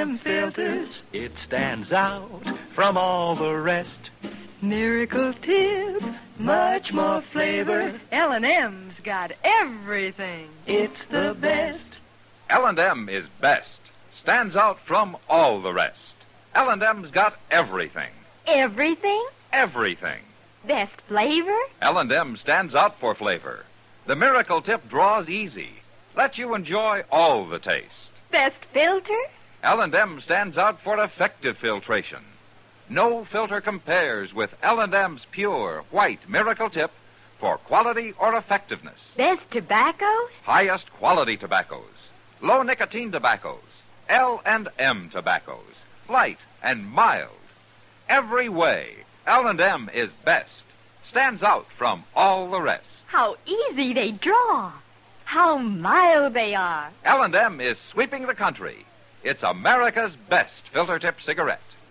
L&M filters, it stands out from all the rest. Miracle Tip, much more flavor. L&M's got everything. It's the best. L&M is best. Stands out from all the rest. L&M's got everything. Everything? Everything. Best flavor? L&M stands out for flavor. The Miracle Tip draws easy. Lets you enjoy all the taste. Best filter? L&M stands out for effective filtration. No filter compares with L&M's pure, white Miracle Tip for quality or effectiveness. Best tobaccos? Highest quality tobaccos. Low nicotine tobaccos. L&M tobaccos. Light and mild. Every way, L&M is best. Stands out from all the rest. How easy they draw. How mild they are. L&M is sweeping the country. It's America's best filter tip cigarette.